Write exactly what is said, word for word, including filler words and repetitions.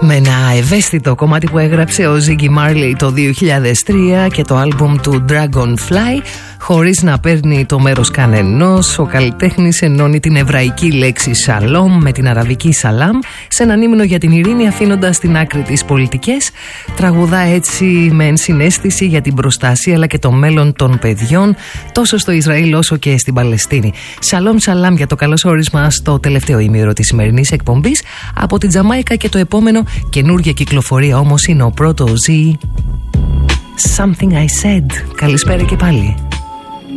Με ένα ευαίσθητο κομμάτι που έγραψε ο Ziggy Marley το δύο χιλιάδες τρία και το άλμπουμ του Dragonfly, χωρίς να παίρνει το μέρος κανενός, ο καλλιτέχνης ενώνει την εβραϊκή λέξη shalom με την αραβική salam σε έναν ύμνο για την ειρήνη, αφήνοντας στην άκρη τις πολιτικές. Τραγουδά έτσι με ενσυναίσθηση για την προστασία αλλά και το μέλλον των παιδιών, τόσο στο Ισραήλ όσο και στην Παλαιστίνη. Shalom shalom για το καλωσόρισμα στο τελευταίο ημίωρο της σημερινής εκπομπής από την Τζαμάικα, και το επόμενο καινούργια κυκλοφορία όμως είναι ο πρώτο Z, Something I Said. Καλησπέρα και πάλι.